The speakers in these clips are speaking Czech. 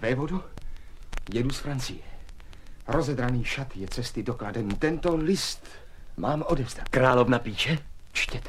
Vévodo, jedu z Francie. Rozedraný šat je cesty dokladem. Tento list mám odevzdat. Královna píče? Čtěte.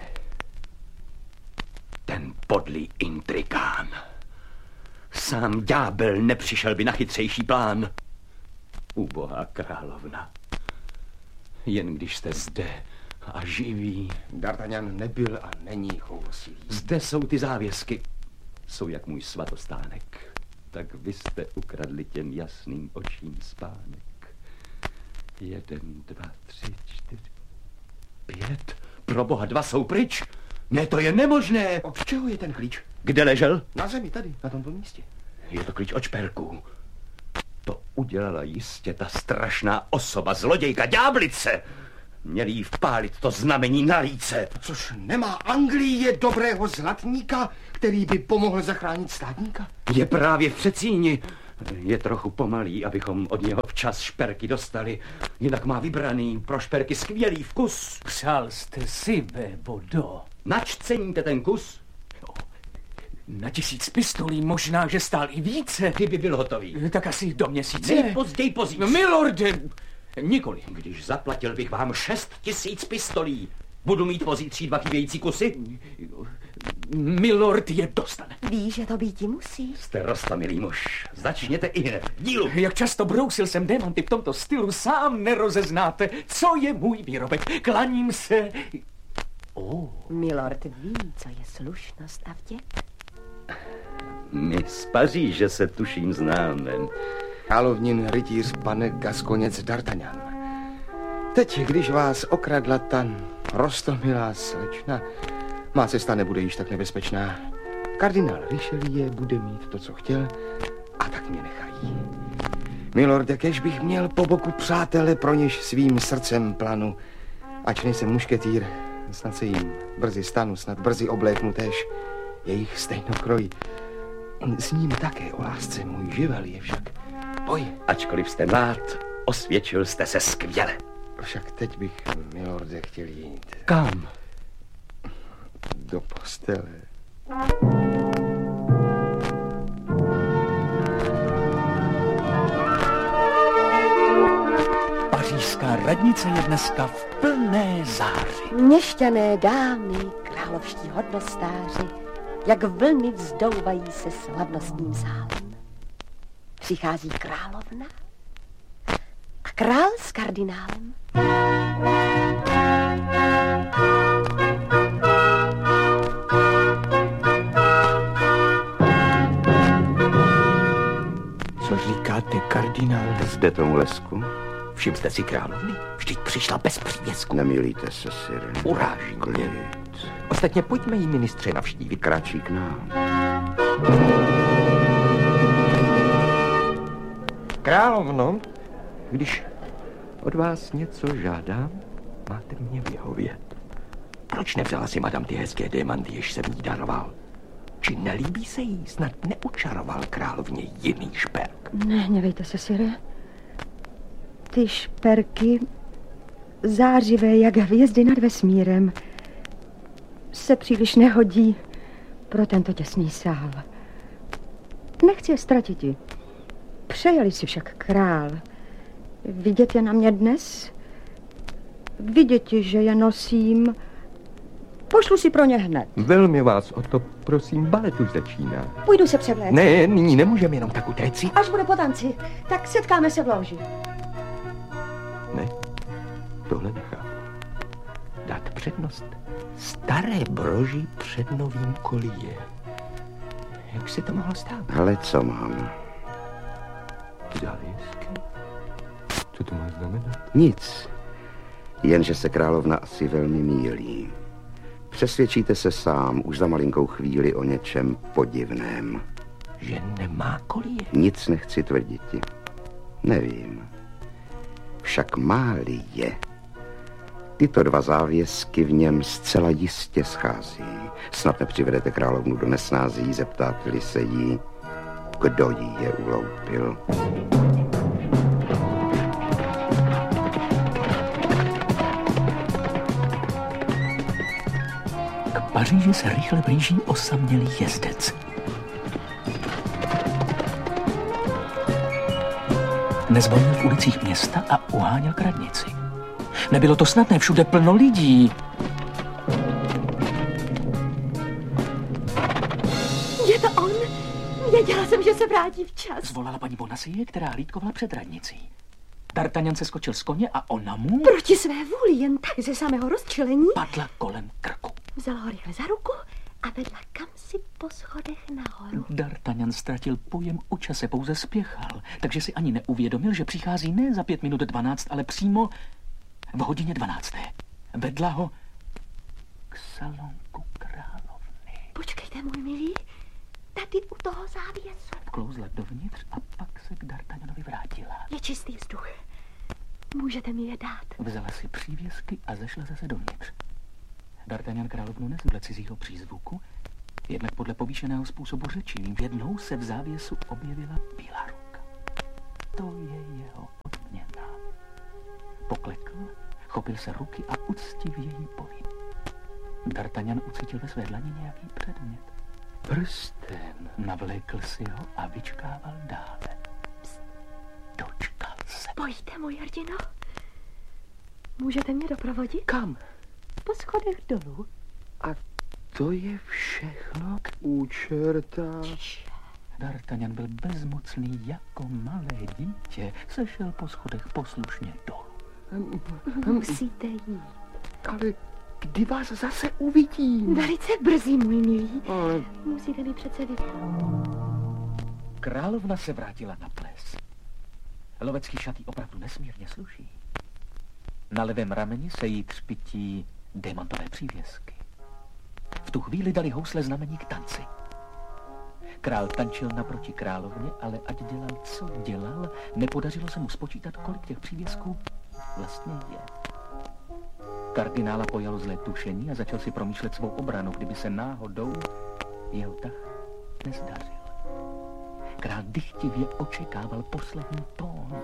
Ten podlý intrikán. Sám ďábel nepřišel by na chytřejší plán. Ubohá královna. Jen když jste zde a živí. D'Artagnan nebyl a není choulosilý. Zde jsou ty závěsky. Jsou jak můj svatostánek. Tak vy jste ukradli těm jasným očím spánek. 1, 2, 3, 4, 5. Proboha, 2 jsou pryč. Ne, to je nemožné. Od čeho je ten klíč? Kde ležel? Na zemi, tady, na tomto místě. Je to klíč od šperků. To udělala jistě ta strašná osoba, zlodějka, ďáblice. Měli jí vpálit to znamení na líce. Což nemá Anglie dobrého zlatníka, který by pomohl zachránit státníka? Je právě v předsíni. Je trochu pomalý, abychom od něho včas šperky dostali. Jinak má vybraný pro šperky skvělý vkus. Přál jste si, Vévodo. Nač ceníte ten kus? Na 1000 pistolí, možná, že stál i více. Kdyby byl hotový. Tak asi do měsíce. Nejpozději pozítří. No, milorde, nikoli. Když zaplatil bych vám 6 000 pistolí, budu mít pozítří 2 chybějící kusy? Milord je dostane. Víš, že to býti musí. Jste roztomilý muž. Začněte i hned. Dílu. Jak často brousil jsem démanty v tomto stylu, sám nerozeznáte, co je můj výrobek. Klaním se. Milord ví, co je slušnost a vděk. My z Paříže se tuším známe. Královnin rytíř pane Gaskoněc D'Artagnan. Teď, když vás okradla ta roztomilá slečna, má cesta nebude již tak nebezpečná. Kardinál Richelieu bude mít to, co chtěl, a tak mě nechají. Milorde, kež bych měl po boku přátele, pro něž svým srdcem planu. Ač nejsem mušketýr, snad se jim brzy stanu, snad brzy obléknu též jejich stejnokroj. S ním také o lásce můj živel je však boj. Ačkoliv jste mlád, osvědčil jste se skvěle. Však teď bych, milorde, chtěl jít. Kam? Do postele. Pařížská radnice je dneska v plné záři. Měšťané, dámy, královští hodnostáři, jak vlny vzdouvají se slavnostním sálem. Přichází královna a král s kardinálem. Co říkáte, kardinál? Zde tomu lesku. Všim jste si královny? Vždyť přišla bez přívěsku. Nemýlíte se, sire. Uráží mě. Ostatně pojďme jí, ministře, navštívit. Kráčí k nám. Královno, když od vás něco žádám, máte mě vyhovět. Proč nevzala si madam ty hezké démanty, jež jsem jí daroval? Či nelíbí se jí, snad neučaroval královně jiný šperk? Nehněvejte se, sire. Ty šperky, zářivé jak hvězdy nad vesmírem, se příliš nehodí pro tento těsný sál. Nechci je ztratiti. Přejeli si však král vidět je na mě dnes, vidět, že je nosím, pošlu si pro ně hned. Velmi vás o to prosím, balet už začíná. Půjdu se převléct. Ne, nyní nemůžeme jenom tak utéct si. Až bude po tanci, tak setkáme se v loži. Ne, tohle nechápu. Dát přednost staré broži před novým kolíje. Jak se to mohlo stát? Ale co mám? Závěsky? Co to má znamenat? Nic. Jenže se královna asi velmi mýlí. Přesvědčíte se sám už za malinkou chvíli o něčem podivném. Že nemá kolíje? Nic nechci tvrditi. Nevím. Však má-li je, tyto 2 závěsky v něm zcela jistě schází. Snad nepřivedete královnu do nesnází, zeptáte-li se jí, kdo jí je uloupil. K Paříži se rychle blíží osamělý jezdec. Nezvonil v ulicích města a uháněl k radnici. Nebylo to snadné, všude plno lidí. Je to on? Věděla jsem, že se vrátí včas. Zvolala paní Bonacieux, která hlídkovala před radnicí. D'Artagnan se skočil z koně a ona mu... Proti své vůli, jen tak ze samého rozčilení. Padla kolem krku. Vzala ho rychle za ruku a vedla kamsi po schodech nahoru. D'Artagnan ztratil pojem o čase, pouze spěchal, takže si ani neuvědomil, že přichází ne za 5 minut 12, ale přímo v hodině 12. Vedla ho k salonku královny. Počkejte, můj milý, tady u toho závěsu. Vklouzla dovnitř a pak se k D'Artagnanovi vrátila. Je čistý vzduch. Můžete mi je dát. Vzala si přívěsky a zešla zase dovnitř. D'Artagnan královnu nesl dle cizího přízvuku, jednak podle povýšeného způsobu řečí. V jednou se v závěsu objevila bílá ruka. To je jeho odměna. Poklekl, chopil se ruky a uctivě jí povídal. D'Artagnan ucítil ve své dlani nějaký předmět. Prsten. Navlékl si ho a vyčkával dále. Pst. Dočkal se. Pojďte, můj hrdino. Můžete mě doprovodit? Kam? Po schodech dolů. A to je všechno u čerta. D'Artagnan byl bezmocný jako malé dítě. Sešel po schodech poslušně dolů. Musíte jít. Ale kdy vás zase uvidím? Velice brzy, můj milý. Ale... Musíte mi přece vypnout. Královna se vrátila na ples. Lovecký šat jí opravdu nesmírně sluší. Na levém rameni se jí třpití démantové přívěsky. V tu chvíli dali housle znamení k tanci. Král tančil naproti královně, ale ať dělal, co dělal, nepodařilo se mu spočítat, kolik těch přívěsků vlastně je. Kardinála pojalo zlé tušení a začal si promýšlet svou obranu, kdyby se náhodou jeho tah nezdařil. Král dychtivě očekával poslední tón.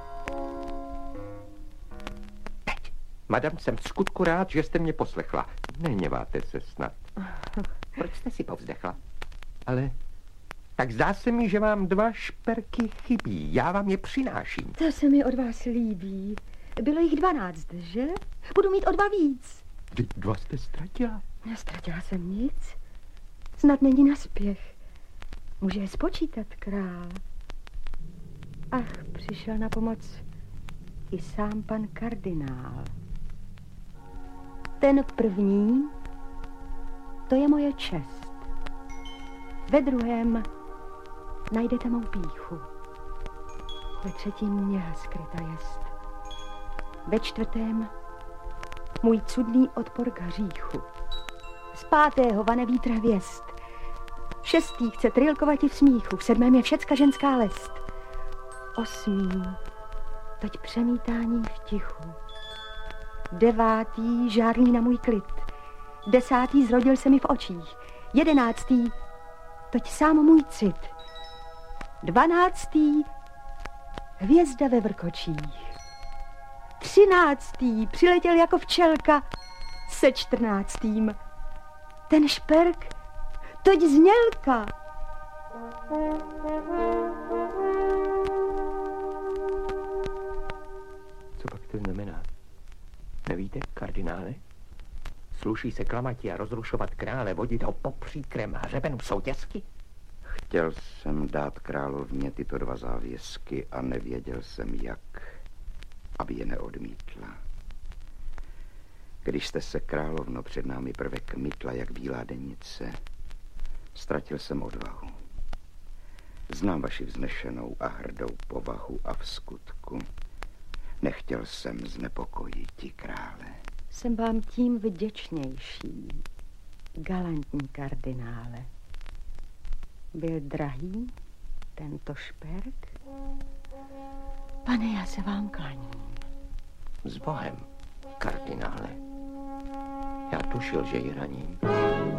Teď. Madam, jsem v skutku rád, že jste mě poslechla. Nehněváte se snad. Proč jste si povzdechla? Ale tak zdá se mi, že vám 2 šperky chybí. Já vám je přináším. To se mi od vás líbí. Bylo jich 12, že? Budu mít o 2 víc. 2 jste ztratila? Nestratila jsem nic. Snad není naspěch. Může je spočítat, král. Ach, přišel na pomoc i sám pan kardinál. Ten první, to je moje čest. Ve druhém najdete mou pýchu. Ve třetím měha skryta jest. Ve čtvrtém můj cudný odpor k hříchu. Z 5. vane vítr hvězd. V 6. chce trilkovati v smíchu. V 7. je všecka ženská lest. 8. teď přemítání v tichu. 9. žárlí na můj klid. 10. zrodil se mi v očích. 11. teď sám můj cit. 12. hvězda ve vrkočích. 13. přiletěl jako včelka se 14. ten šperk, toť znělka. Co pak to znamená? Nevíte, kardinále? Sluší se klamati a rozrušovat krále, vodit ho po příkrém hřebenu soutězky? Chtěl jsem dát královně tyto 2 závěsky a nevěděl jsem jak, aby je neodmítla. Když jste se, královno, před námi prve kmitla jak bílá denice, ztratil jsem odvahu. Znám vaši vznešenou a hrdou povahu a v skutku nechtěl jsem znepokojiti krále. Jsem vám tím vděčnější, galantní kardinále. Byl drahý tento šperk? Pane, já se vám klaním. S Bohem, kardinále. Já tušil, že ji raním.